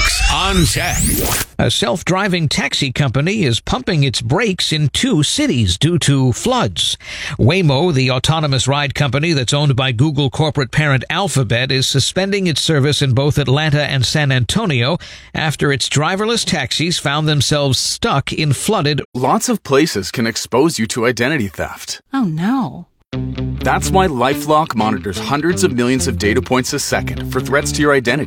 Fox on Tech. A self-driving taxi company is pumping its brakes in 2 cities due to floods. Waymo, the autonomous ride company that's owned by Google corporate parent Alphabet, is suspending its service in both Atlanta and San Antonio after its driverless taxis found themselves stuck in flooded. Lots of places can expose you to identity theft. Oh no. That's why LifeLock monitors hundreds of millions of data points a second for threats to your identity.